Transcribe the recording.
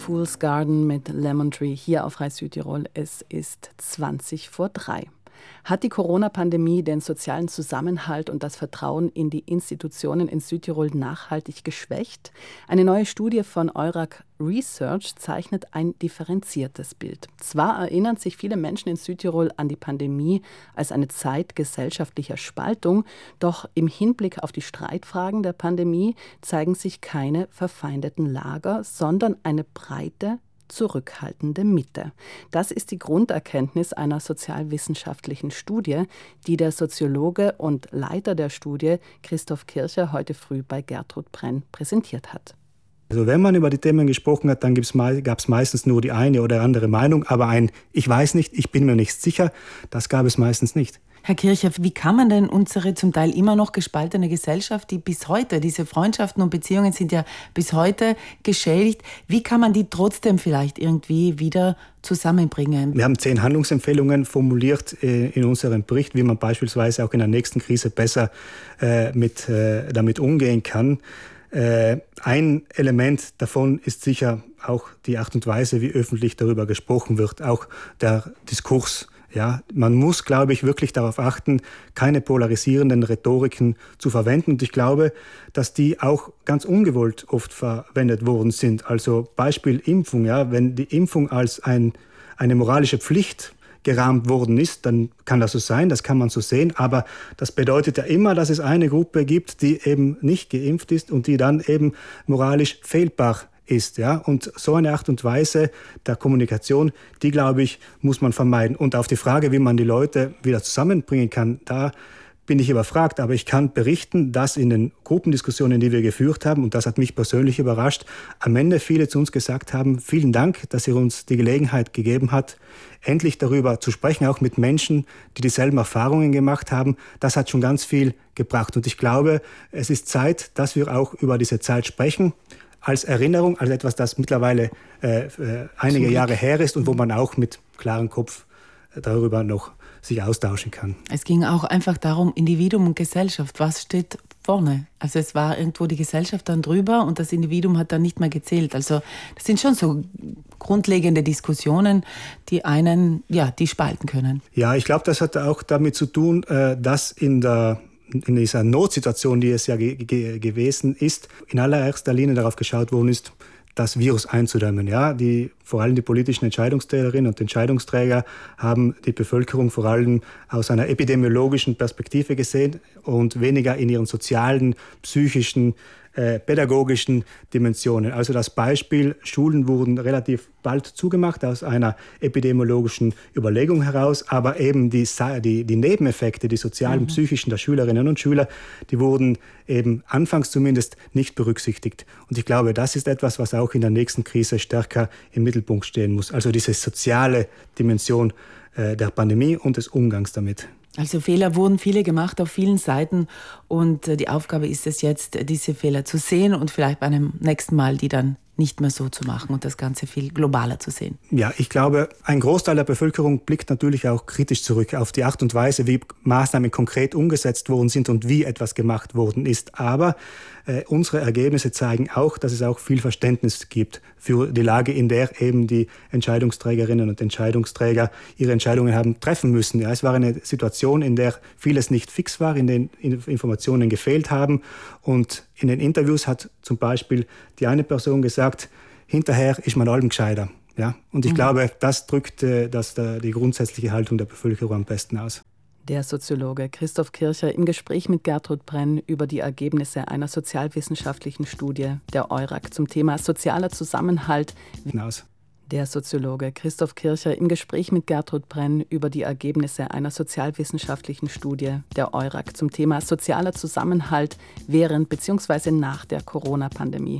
Fool's Garden mit Lemon Tree hier auf Rai Südtirol. Es ist 3:20. Hat die Corona-Pandemie den sozialen Zusammenhalt und das Vertrauen in die Institutionen in Südtirol nachhaltig geschwächt? Eine neue Studie von Eurac Research zeichnet ein differenziertes Bild. Zwar erinnern sich viele Menschen in Südtirol an die Pandemie als eine Zeit gesellschaftlicher Spaltung, doch im Hinblick auf die Streitfragen der Pandemie zeigen sich keine verfeindeten Lager, sondern eine breite, zurückhaltende Mitte. Das ist die Grunderkenntnis einer sozialwissenschaftlichen Studie, die der Soziologe und Leiter der Studie Christoph Kircher heute früh bei Gertrud Brenn präsentiert hat. Also wenn man über die Themen gesprochen hat, dann gab es meistens nur die eine oder andere Meinung, aber ein „Ich weiß nicht, ich bin mir nicht sicher", das gab es meistens nicht. Herr Kircher, wie kann man denn unsere zum Teil immer noch gespaltene Gesellschaft, die bis heute, diese Freundschaften und Beziehungen sind ja bis heute geschädigt, wie kann man die trotzdem vielleicht irgendwie wieder zusammenbringen? Wir haben 10 Handlungsempfehlungen formuliert in unserem Bericht, wie man beispielsweise auch in der nächsten Krise besser damit umgehen kann. Ein Element davon ist sicher auch die Art und Weise, wie öffentlich darüber gesprochen wird, auch der Diskurs. Ja, man muss, glaube ich, wirklich darauf achten, keine polarisierenden Rhetoriken zu verwenden. Und ich glaube, dass die auch ganz ungewollt oft verwendet worden sind. Also Beispiel Impfung. Ja, wenn die Impfung als eine moralische Pflicht gerahmt worden ist, dann kann das so sein, das kann man so sehen. Aber das bedeutet ja immer, dass es eine Gruppe gibt, die eben nicht geimpft ist und die dann eben moralisch fehlbar ist. Ja? Und so eine Art und Weise der Kommunikation, die, glaube ich, muss man vermeiden. Und auf die Frage, wie man die Leute wieder zusammenbringen kann, da bin ich überfragt. Aber ich kann berichten, dass in den Gruppendiskussionen, die wir geführt haben, und das hat mich persönlich überrascht, am Ende viele zu uns gesagt haben, vielen Dank, dass ihr uns die Gelegenheit gegeben habt, endlich darüber zu sprechen, auch mit Menschen, die dieselben Erfahrungen gemacht haben. Das hat schon ganz viel gebracht. Und ich glaube, es ist Zeit, dass wir auch über diese Zeit sprechen, als Erinnerung, als etwas, das mittlerweile einige Jahre her ist und wo man auch mit klarem Kopf darüber noch sich austauschen kann. Es ging auch einfach darum, Individuum und Gesellschaft, was steht vorne? Also es war irgendwo die Gesellschaft dann drüber und das Individuum hat dann nicht mehr gezählt. Also das sind schon so grundlegende Diskussionen, die einen, ja, die spalten können. Ja, ich glaube, das hat auch damit zu tun, dass in dieser Notsituation, die es ja gewesen ist, in allererster Linie darauf geschaut worden ist, das Virus einzudämmen. Ja, vor allem die politischen Entscheidungsträgerinnen und Entscheidungsträger haben die Bevölkerung vor allem aus einer epidemiologischen Perspektive gesehen und weniger in ihren sozialen, psychischen, pädagogischen Dimensionen. Also das Beispiel, Schulen wurden relativ bald zugemacht aus einer epidemiologischen Überlegung heraus, aber eben die Nebeneffekte, die sozialen, psychischen der Schülerinnen und Schüler, die wurden eben anfangs zumindest nicht berücksichtigt. Und ich glaube, das ist etwas, was auch in der nächsten Krise stärker im Mittelpunkt stehen muss. Also diese soziale Dimension der Pandemie und des Umgangs damit. Also Fehler wurden viele gemacht auf vielen Seiten und die Aufgabe ist es jetzt, diese Fehler zu sehen und vielleicht bei einem nächsten Mal die dann nicht mehr so zu machen und das Ganze viel globaler zu sehen. Ja, ich glaube, ein Großteil der Bevölkerung blickt natürlich auch kritisch zurück auf die Art und Weise, wie Maßnahmen konkret umgesetzt worden sind und wie etwas gemacht worden ist. Aber unsere Ergebnisse zeigen auch, dass es auch viel Verständnis gibt für die Lage, in der eben die Entscheidungsträgerinnen und Entscheidungsträger ihre Entscheidungen haben treffen müssen. Ja, es war eine Situation, in der vieles nicht fix war, in den Informationen gefehlt haben. Und in den Interviews hat zum Beispiel die eine Person gesagt, hinterher ist man allem gescheiter. Ja? Und ich glaube, das drückt die grundsätzliche Haltung der Bevölkerung am besten aus. Der Soziologe Christoph Kircher im Gespräch mit Gertrud Brenn über die Ergebnisse einer sozialwissenschaftlichen Studie der Eurac zum Thema sozialer Zusammenhalt. Der Soziologe Christoph Kircher im Gespräch mit Gertrud Brenn über die Ergebnisse einer sozialwissenschaftlichen Studie der Eurac zum Thema sozialer Zusammenhalt während bzw. nach der Corona-Pandemie.